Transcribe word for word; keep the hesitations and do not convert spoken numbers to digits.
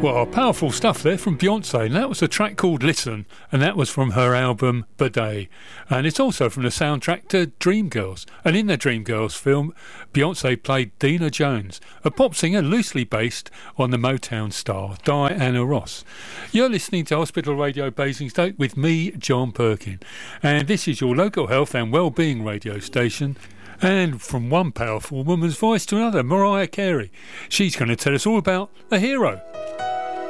Well, powerful stuff there from Beyonce, and that was a track called Listen, and that was from her album Bidet, and it's also from the soundtrack to Dreamgirls. And in the Dreamgirls film, Beyonce played Dina Jones, a pop singer loosely based on the Motown star Diana Ross. You're listening to Hospital Radio Basingstoke with me, John Perkin, and this is your local health and wellbeing radio station. And from one powerful woman's voice to another, Mariah Carey. She's going to tell us all about a hero.